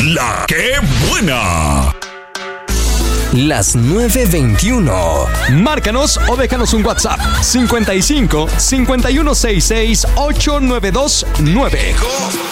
La que buena. Las 9:21. Márcanos o déjanos un WhatsApp 55 5166 8929.